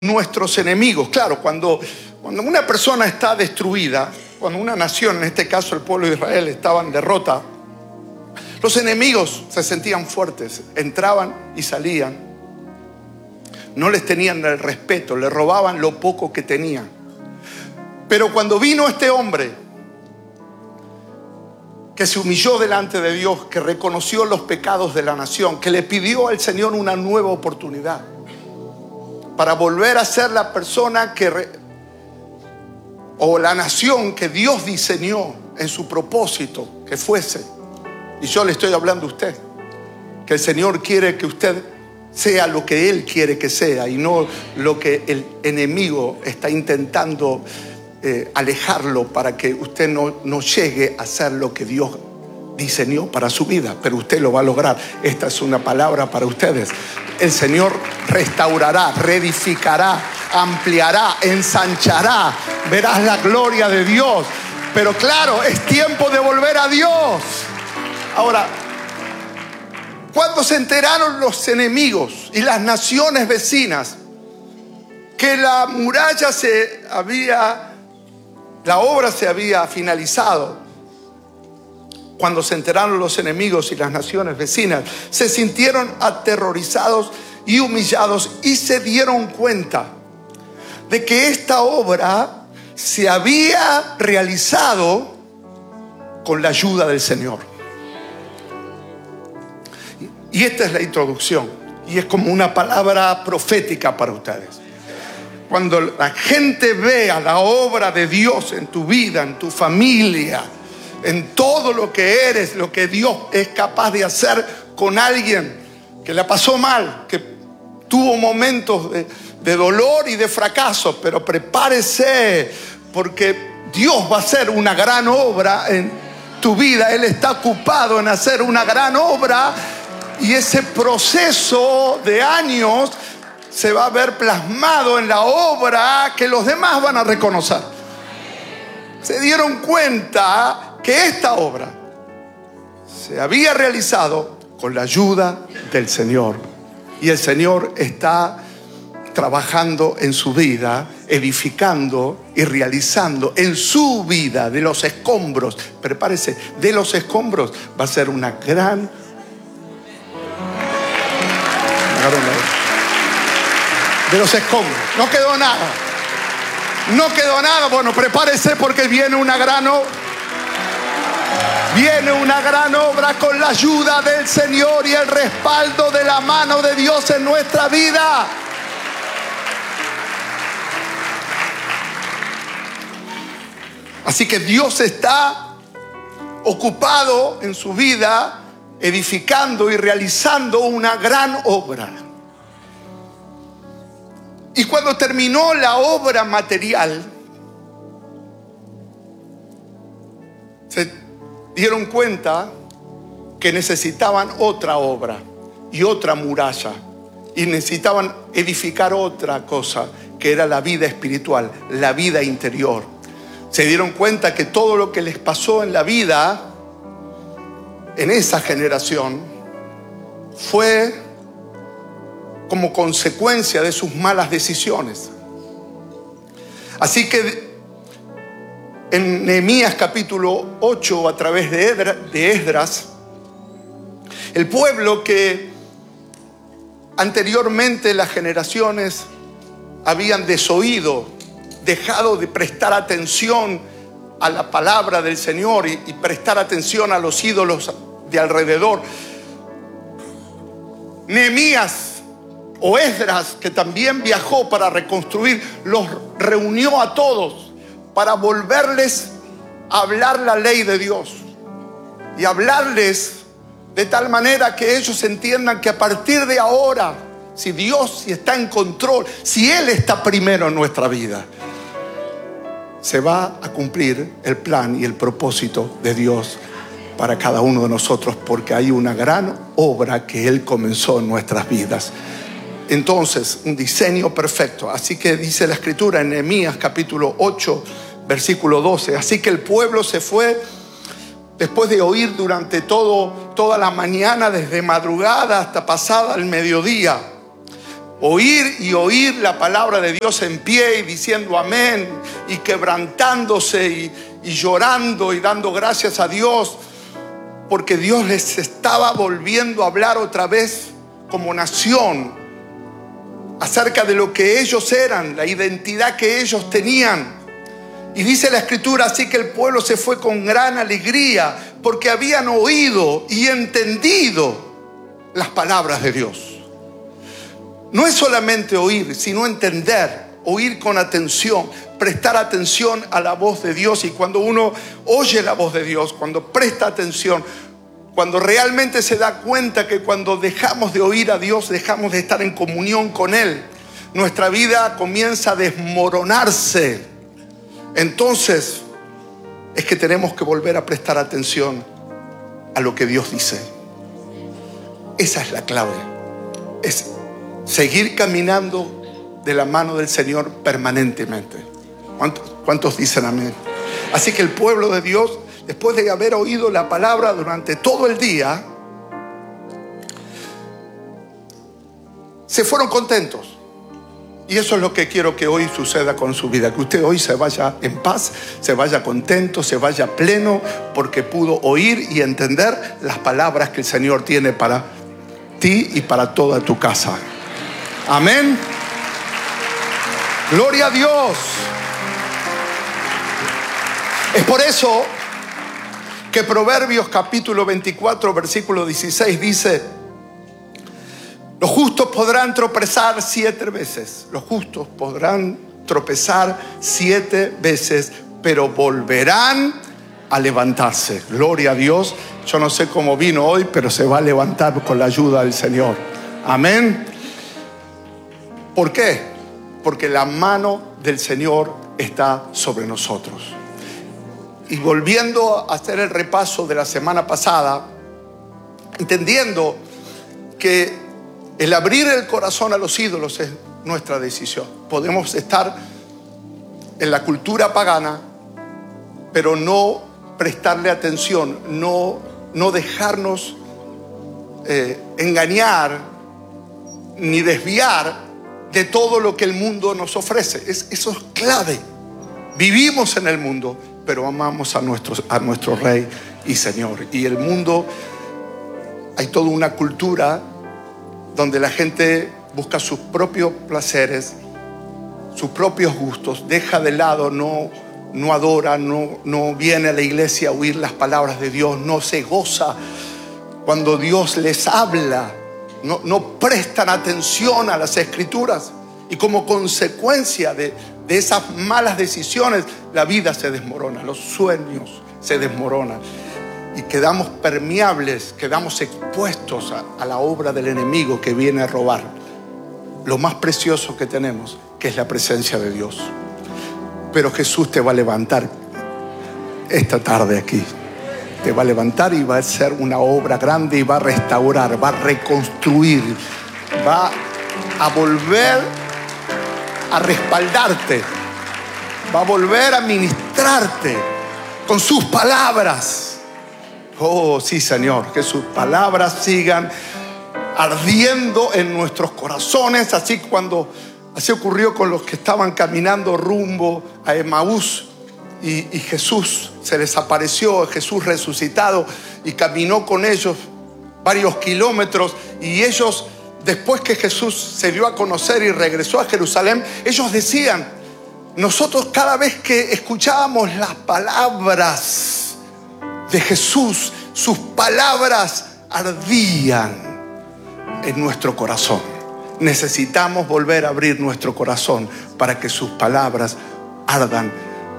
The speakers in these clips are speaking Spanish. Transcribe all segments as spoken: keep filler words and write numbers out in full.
nuestros enemigos. Claro, cuando, cuando una persona está destruida, cuando una nación, en este caso el pueblo de Israel, estaba en derrota, los enemigos se sentían fuertes, entraban y salían, no les tenían el respeto, les robaban lo poco que tenían. Pero cuando vino este hombre que se humilló delante de Dios, que reconoció los pecados de la nación, que le pidió al Señor una nueva oportunidad para volver a ser la persona que re, o la nación que Dios diseñó en su propósito que fuese. Y yo le estoy hablando a usted, que el Señor quiere que usted sea lo que Él quiere que sea y no lo que el enemigo está intentando eh, alejarlo para que usted no, no llegue a ser lo que Dios diseñó para su vida. Pero usted lo va a lograr. Esta es una palabra para ustedes. El Señor restaurará, reedificará, ampliará, ensanchará. Verás la gloria de Dios. Pero claro, es tiempo de volver a Dios. Ahora, cuando se enteraron los enemigos y las naciones vecinas que la muralla se había, la obra se había finalizado, cuando se enteraron los enemigos y las naciones vecinas, se sintieron aterrorizados y humillados y se dieron cuenta de que esta obra se había realizado con la ayuda del Señor. Y esta es la introducción, y es como una palabra profética para ustedes. Cuando la gente vea la obra de Dios en tu vida, en tu familia, en todo lo que eres, lo que Dios es capaz de hacer con alguien que la pasó mal, que tuvo momentos de, de dolor y de fracaso, pero prepárese, porque Dios va a hacer una gran obra en tu vida. Él está ocupado en hacer una gran obra. Y ese proceso de años se va a ver plasmado en la obra que los demás van a reconocer. Se dieron cuenta que esta obra se había realizado con la ayuda del Señor. Y el Señor está trabajando en su vida, edificando y realizando en su vida de los escombros. Prepárese, de los escombros va a ser una gran de los escombros. No quedó nada. No quedó nada. Bueno, prepárese porque viene una gran obra. Viene una gran obra con la ayuda del Señor y el respaldo de la mano de Dios en nuestra vida. Así que Dios está ocupado en su vida, edificando y realizando una gran obra. Y cuando terminó la obra material, se dieron cuenta que necesitaban otra obra y otra muralla, y necesitaban edificar otra cosa, que era la vida espiritual, la vida interior. Se dieron cuenta que todo lo que les pasó en la vida, en esa generación, fue como consecuencia de sus malas decisiones. Así que en Nehemías capítulo ocho, a través de Esdras, el pueblo que anteriormente las generaciones habían desoído, dejado de prestar atención a la palabra del Señor y, y prestar atención a los ídolos de alrededor, Nehemías o Esdras, que también viajó para reconstruir, los reunió a todos para volverles a hablar la ley de Dios y hablarles de tal manera que ellos entiendan que a partir de ahora, si Dios si está en control, si Él está primero en nuestra vida, se va a cumplir el plan y el propósito de Dios para cada uno de nosotros, porque hay una gran obra que Él comenzó en nuestras vidas. Entonces, un diseño perfecto. Así que dice la Escritura en Nehemías capítulo ocho, versículo doce. Así que el pueblo se fue después de oír durante todo, toda la mañana, desde madrugada hasta pasada el mediodía. Oír y oír la palabra de Dios en pie y diciendo amén y quebrantándose y, y llorando y dando gracias a Dios, porque Dios les estaba volviendo a hablar otra vez como nación acerca de lo que ellos eran, la identidad que ellos tenían. Y dice la Escritura, así que el pueblo se fue con gran alegría porque habían oído y entendido las palabras de Dios. No es solamente oír, sino entender, oír con atención, prestar atención a la voz de Dios. Y cuando uno oye la voz de Dios, cuando presta atención, cuando realmente se da cuenta que cuando dejamos de oír a Dios, dejamos de estar en comunión con Él, nuestra vida comienza a desmoronarse. Entonces es que tenemos que volver a prestar atención a lo que Dios dice. Esa es la clave. Es seguir caminando de la mano del Señor permanentemente. ¿Cuántos, cuántos dicen amén? Así que el pueblo de Dios, después de haber oído la palabra durante todo el día, se fueron contentos. Y eso es lo que quiero que hoy suceda con su vida. Que usted hoy se vaya en paz, se vaya contento, se vaya pleno, porque pudo oír y entender las palabras que el Señor tiene para ti y para toda tu casa. Amén. Gloria a Dios. Es por eso que Proverbios capítulo veinticuatro, versículo dieciséis dice: los justos podrán tropezar siete veces. Los justos podrán tropezar siete veces, pero volverán a levantarse. Gloria a Dios. Yo no sé cómo vino hoy, pero se va a levantar con la ayuda del Señor. Amén. ¿Por qué? Porque la mano del Señor está sobre nosotros. Y volviendo a hacer el repaso de la semana pasada, entendiendo que el abrir el corazón a los ídolos es nuestra decisión. Podemos estar en la cultura pagana, pero no prestarle atención, no, no dejarnos eh, engañar ni desviar de todo lo que el mundo nos ofrece. Es, eso es clave. Vivimos en el mundo, pero amamos a nuestro, a nuestro Rey y Señor. Y el mundo, hay toda una cultura donde la gente busca sus propios placeres, sus propios gustos, deja de lado, no, no adora, no, no viene a la iglesia a oír las palabras de Dios, no se goza cuando Dios les habla, no, no prestan atención a las Escrituras. Y como consecuencia de, de esas malas decisiones, la vida se desmorona, los sueños se desmoronan. Y quedamos permeables, quedamos expuestos a, a la obra del enemigo que viene a robar lo más precioso que tenemos, que es la presencia de Dios. Pero Jesús te va a levantar esta tarde aquí. Te va a levantar y va a hacer una obra grande y va a restaurar, va a reconstruir, va a volver a respaldarte, va a volver a ministrarte con sus palabras. Oh, sí, Señor, que sus palabras sigan ardiendo en nuestros corazones. Así cuando así ocurrió con los que estaban caminando rumbo a Emaús y, y Jesús se les apareció, Jesús resucitado, y caminó con ellos varios kilómetros. Y ellos, después que Jesús se dio a conocer y regresó a Jerusalén, ellos decían: nosotros cada vez que escuchábamos las palabras de Jesús, sus palabras ardían en nuestro corazón. Necesitamos volver a abrir nuestro corazón para que sus palabras ardan,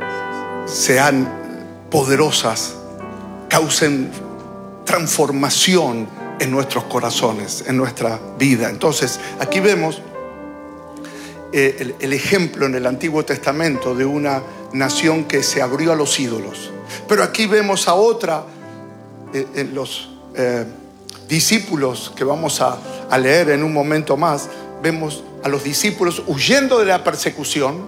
sean poderosas, causen transformación en nuestros corazones, en nuestra vida. Entonces, aquí vemos eh, el, el ejemplo en el Antiguo Testamento de una nación que se abrió a los ídolos. Pero aquí vemos a otra, eh, en los eh, discípulos que vamos a, a leer en un momento más. Vemos a los discípulos huyendo de la persecución.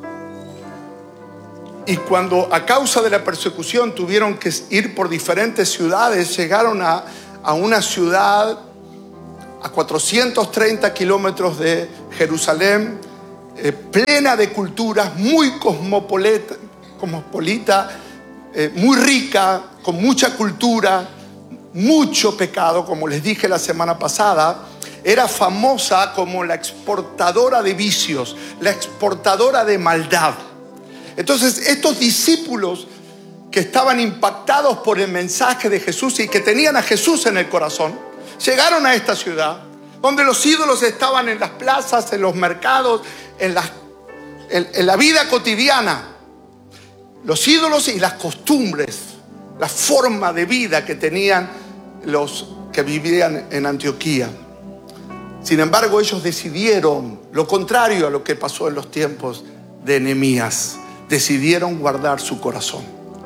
Y cuando a causa de la persecución tuvieron que ir por diferentes ciudades, llegaron a, a una ciudad a cuatrocientos treinta kilómetros de Jerusalén, eh, plena de culturas, muy cosmopolita, cosmopolita eh, muy rica, con mucha cultura, mucho pecado, como les dije la semana pasada. Era famosa como la exportadora de vicios, la exportadora de maldad. Entonces, estos discípulos que estaban impactados por el mensaje de Jesús y que tenían a Jesús en el corazón, llegaron a esta ciudad donde los ídolos estaban en las plazas, en los mercados, en la, en, en la vida cotidiana. Los ídolos y las costumbres, la forma de vida que tenían los que vivían en Antioquía. Sin embargo, ellos decidieron lo contrario a lo que pasó en los tiempos de Nehemías. Decidieron guardar su corazón.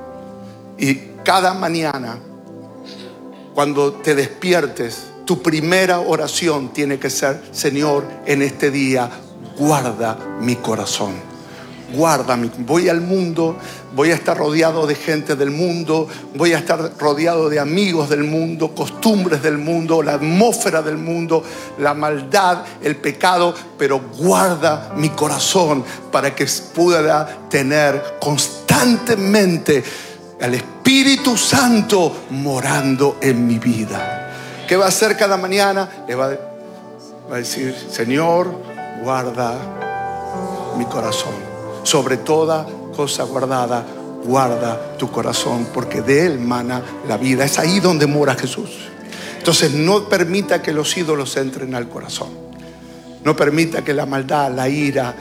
Y cada mañana, cuando te despiertes, tu primera oración tiene que ser: Señor, en este día, guarda mi corazón. Guarda mi... Voy al mundo, voy a estar rodeado de gente del mundo, voy a estar rodeado de amigos del mundo, costumbres del mundo, la atmósfera del mundo, la maldad, el pecado, pero guarda mi corazón para que pueda tener constantemente al Espíritu Santo morando en mi vida. ¿Qué va a hacer cada mañana? Le va, va a decir: Señor, guarda mi corazón. Sobre toda cosa guardada, guarda tu corazón, porque de él mana la vida. Es ahí donde mora Jesús. Entonces, no permita que los ídolos entren al corazón. No permita que la maldad, la ira,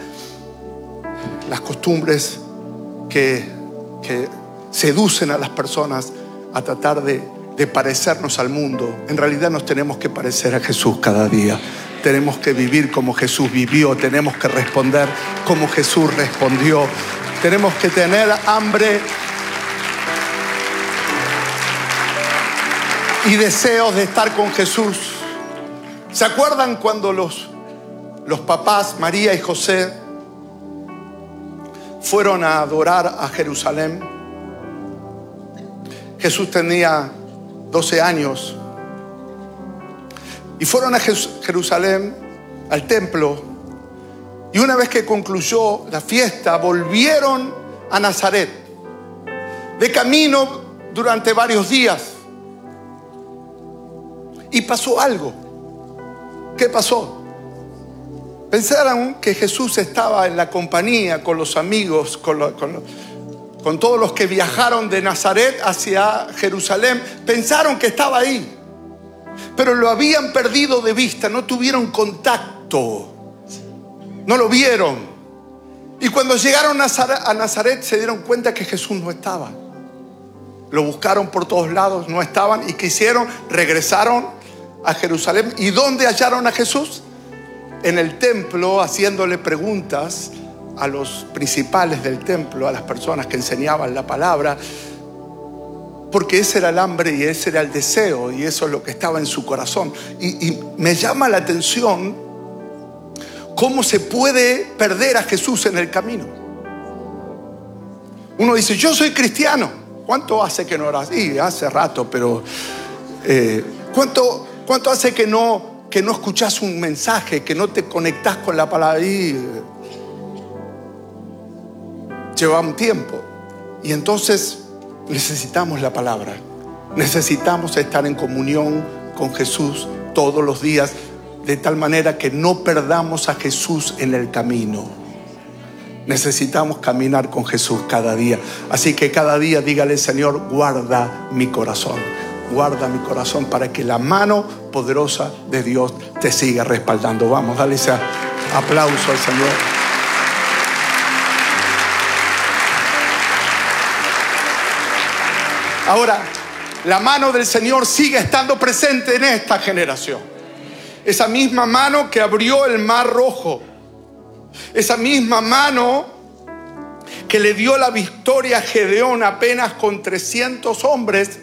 las costumbres que, que seducen a las personas a tratar de, de parecernos al mundo. En realidad nos tenemos que parecer a Jesús cada día. Tenemos que vivir como Jesús vivió. Tenemos que responder como Jesús respondió. Tenemos que tener hambre y deseos de estar con Jesús. ¿Se acuerdan cuando los, los papás, María y José, fueron a adorar a Jerusalén? Jesús tenía doce años. Y fueron a Jerusalén, al templo. Y una vez que concluyó la fiesta, volvieron a Nazaret. De camino durante varios días. Y pasó algo. ¿Qué pasó? Pensaron que Jesús estaba en la compañía, con los amigos, con, lo, con, lo, con todos los que viajaron de Nazaret hacia Jerusalén. Pensaron que estaba ahí. Pero lo habían perdido de vista, no tuvieron contacto, no lo vieron. Y cuando llegaron a Nazaret se dieron cuenta que Jesús no estaba. Lo buscaron por todos lados, no estaban. ¿Y qué hicieron? Regresaron a Jerusalén. ¿Y dónde hallaron a Jesús? En el templo, haciéndole preguntas a los principales del templo, a las personas que enseñaban la palabra. Porque ese era el hambre y ese era el deseo, y eso es lo que estaba en su corazón. Y, y me llama la atención cómo se puede perder a Jesús en el camino. Uno dice: yo soy cristiano. ¿Cuánto hace que no oras? Sí, hace rato, pero eh, ¿cuánto, ¿cuánto hace que no, que no escuchás un mensaje, que no te conectás con la palabra? Y lleva un tiempo. Y entonces necesitamos la palabra. Necesitamos estar en comunión con Jesús todos los días, de tal manera que no perdamos a Jesús en el camino. Necesitamos caminar con Jesús cada día. Así que cada día dígale: Señor, guarda mi corazón. Guarda mi corazón para que la mano poderosa de Dios te siga respaldando. Vamos, dale ese aplauso al Señor. Ahora, la mano del Señor sigue estando presente en esta generación. Esa misma mano que abrió el Mar Rojo. Esa misma mano que le dio la victoria a Gedeón apenas con trescientos hombres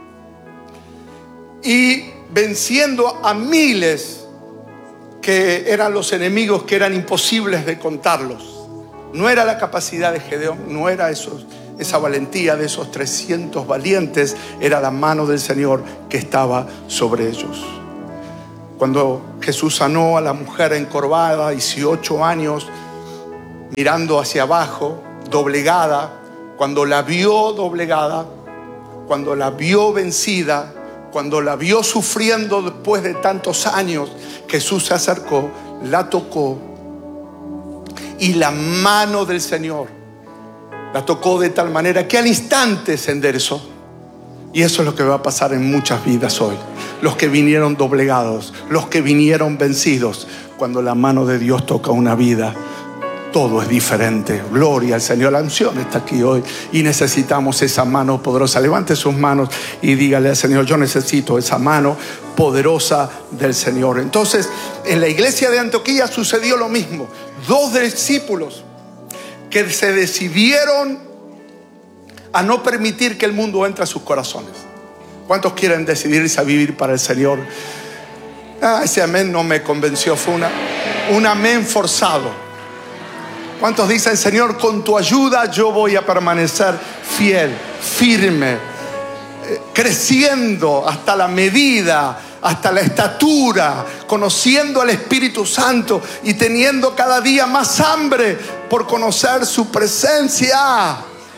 y venciendo a miles que eran los enemigos, que eran imposibles de contarlos. No era la capacidad de Gedeón, no era esos, esa valentía de esos trescientos valientes, era la mano del Señor que estaba sobre ellos. Cuando Jesús sanó a la mujer encorvada, dieciocho años, mirando hacia abajo, doblegada, cuando la vio doblegada, cuando la vio vencida, cuando la vio sufriendo después de tantos años, Jesús se acercó, la tocó y la mano del Señor la tocó de tal manera que al instante se enderezó. Y eso es lo que va a pasar en muchas vidas hoy. Los que vinieron doblegados, los que vinieron vencidos, cuando la mano de Dios toca una vida, todo es diferente. Gloria al Señor. La unción está aquí hoy y necesitamos esa mano poderosa. Levante sus manos y dígale al Señor: yo necesito esa mano poderosa del Señor. Entonces, en la iglesia de Antioquía sucedió lo mismo. Dos discípulos que se decidieron a no permitir que el mundo entre a sus corazones. ¿Cuántos quieren decidirse a vivir para el Señor? Ah, ese amén no me convenció. Fue una, un amén forzado. ¿Cuántos dicen: Señor, con tu ayuda yo voy a permanecer fiel, firme, eh, creciendo hasta la medida, hasta la estatura, conociendo al Espíritu Santo y teniendo cada día más hambre por conocer su presencia?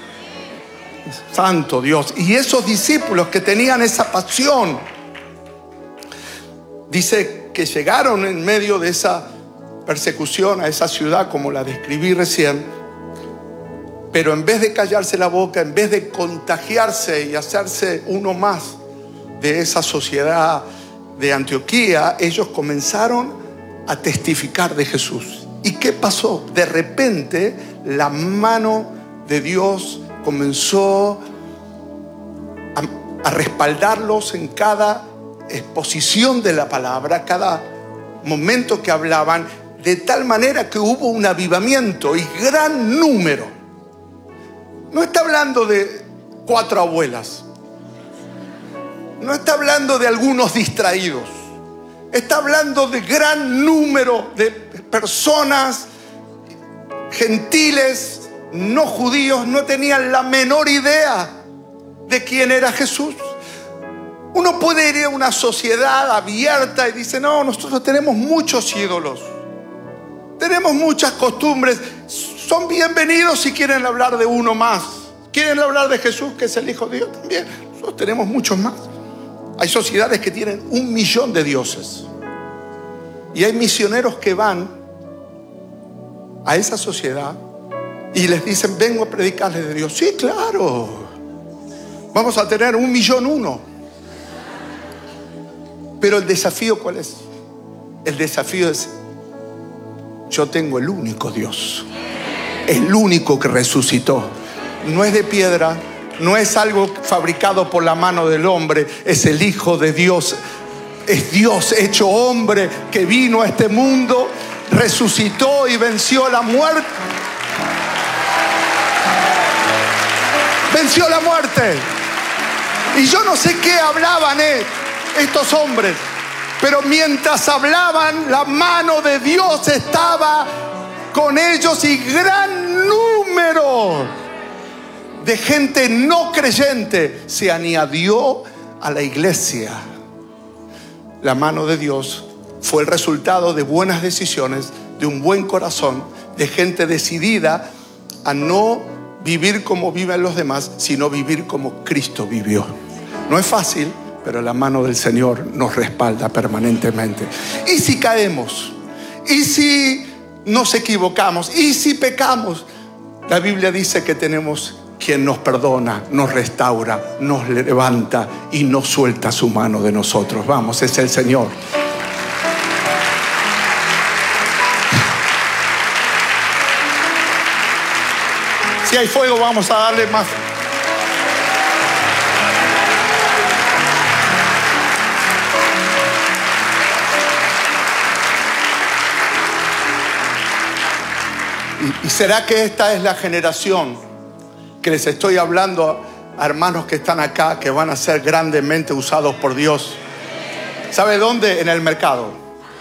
Santo Dios. Y esos discípulos que tenían esa pasión, dice que llegaron en medio de esa persecución a esa ciudad, como la describí recién, pero en vez de callarse la boca, en vez de contagiarse y hacerse uno más de esa sociedad de Antioquía, ellos comenzaron a testificar de Jesús. ¿Y qué pasó? De repente la mano de Dios comenzó a, a respaldarlos en cada exposición de la palabra, cada momento que hablaban, de tal manera que hubo un avivamiento y gran número. No está hablando de cuatro abuelas, no está hablando de algunos distraídos, está hablando de gran número de personas gentiles, no judíos, no tenían la menor idea de quién era Jesús. Uno puede ir a una sociedad abierta y dice: no, nosotros tenemos muchos ídolos, tenemos muchas costumbres, son bienvenidos si quieren hablar de uno más. Quieren hablar de Jesús, que es el Hijo de Dios, también. Nosotros tenemos muchos más. Hay sociedades que tienen un millón de dioses. Y hay misioneros que van a esa sociedad y les dicen: vengo a predicarles de Dios. Sí, claro, vamos a tener un millón uno. Pero el desafío, ¿cuál es? El desafío es: yo tengo el único Dios, el único que resucitó. No es de piedra, no es algo fabricado por la mano del hombre, es el Hijo de Dios. Es Dios hecho hombre que vino a este mundo, resucitó y venció la muerte. Venció la muerte. Y yo no sé qué hablaban eh, estos hombres, pero mientras hablaban, la mano de Dios estaba con ellos y gran número de gente no creyente se añadió a la iglesia. La mano de Dios fue el resultado de buenas decisiones, de un buen corazón, de gente decidida a no vivir como viven los demás, sino vivir como Cristo vivió. No es fácil, pero la mano del Señor nos respalda permanentemente. ¿Y si caemos? ¿Y si nos equivocamos? ¿Y si pecamos? La Biblia dice que tenemos quien nos perdona, nos restaura, nos levanta y no suelta su mano de nosotros. Vamos, es el Señor. Si hay fuego, vamos a darle más. ¿Y, y será que esta es la generación que les estoy hablando a hermanos que están acá, que van a ser grandemente usados por Dios? ¿Sabe dónde? En el mercado,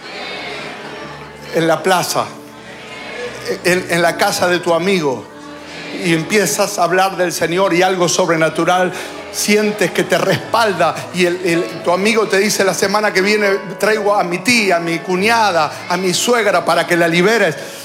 en la plaza, en, en la casa de tu amigo, y empiezas a hablar del Señor y algo sobrenatural sientes que te respalda y el, el, tu amigo te dice la semana que viene traigo a mi tía, a mi cuñada, a mi suegra para que la liberes.